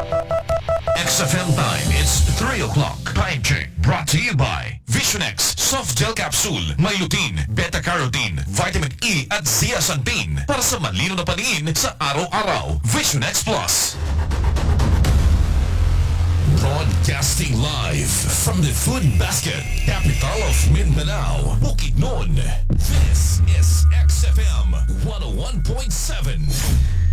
XFM time, it's 3 o'clock. Time check brought to you by Visionex Soft Gel Capsule. May lutein, beta-carotene, vitamin E at zeaxanthin para sa malino na paningin sa araw-araw. Visionex Plus. Broadcasting live from the Food Basket, capital of Mindanao, Bukidnon. This is XFM 101.7.